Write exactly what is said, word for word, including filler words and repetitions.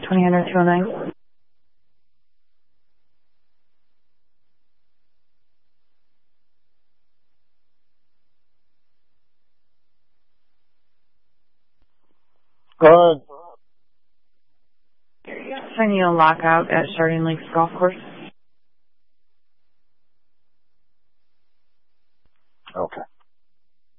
twenty hundred two oh nine. Go ahead. Send you a lockout at Starting Lakes Golf Course. Okay.